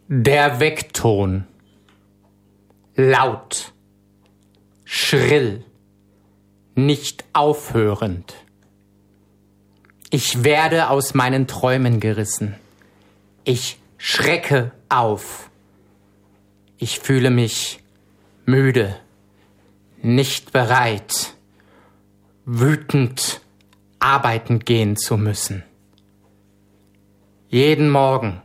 Der Weckton. Laut, schrill, nicht aufhörend. Ich werde aus meinen Träumen gerissen. Ich schrecke auf. Ich fühle mich müde, nicht bereit, wütend arbeiten gehen zu müssen. Jeden Morgen